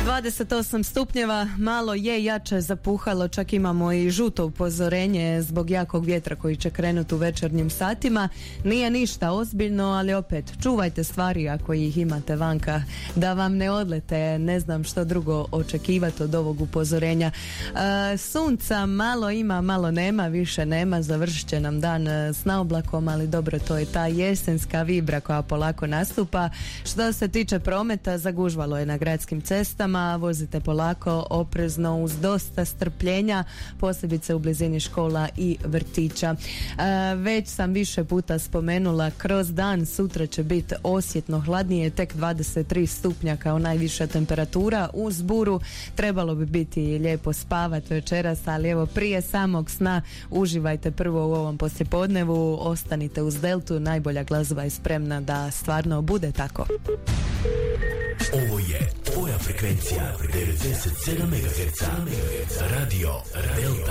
28 stupnjeva, malo je jače zapuhalo, čak imamo i žuto upozorenje zbog jakog vjetra koji će krenuti u večernjim satima. Nije ništa ozbiljno, ali opet čuvajte stvari ako ih imate vanka, da vam ne odlete. Ne znam što drugo očekivati od ovog upozorenja. Sunca malo ima, malo nema, više nema, završit će nam dan s naoblakom, ali dobro, to je ta jesenska vibra koja polako nastupa. Što se tiče prometa, zagužvalo je na gradskim cestama, vozite polako, oprezno, uz dosta strpljenja, posebice u blizini škola i vrtića. Već sam više puta spomenula, kroz dan sutra će biti osjetno hladnije, tek 23 stupnja kao najviša temperatura. Uz buru trebalo bi biti lijepo spavati večeras, ali evo prije samog sna uživajte prvo u ovom poslijepodnevu, ostanite uz Deltu, najbolja glazba je spremna da stvarno bude tako. Ovo je tvoja frekvencija 97 MHz, Radio Delta.